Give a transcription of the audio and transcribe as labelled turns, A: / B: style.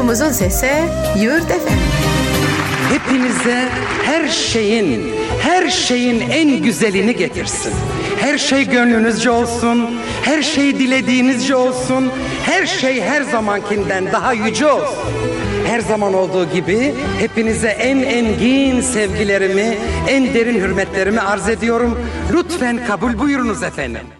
A: Yurdumuzun sesi Yurt FM.
B: Hepinize her şeyin en güzelini getirsin. Her şey gönlünüzce olsun, her şey dilediğinizce olsun, her şey her zamankinden daha yüce olsun. Her zaman olduğu gibi hepinize en engin sevgilerimi, en derin hürmetlerimi arz ediyorum. Lütfen kabul buyurunuz efendim.